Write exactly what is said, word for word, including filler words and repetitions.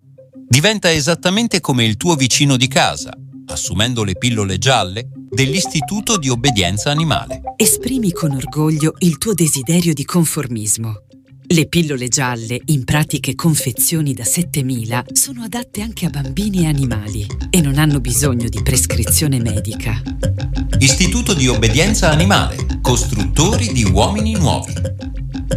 Diventa esattamente come il tuo vicino di casa, assumendo le pillole gialle dell'Istituto di Obbedienza Animale. Esprimi con orgoglio il tuo desiderio di conformismo. Le pillole gialle, in pratiche confezioni da settemila, sono adatte anche a bambini e animali e non hanno bisogno di prescrizione medica. Istituto di Obbedienza Animale, costruttori di uomini nuovi.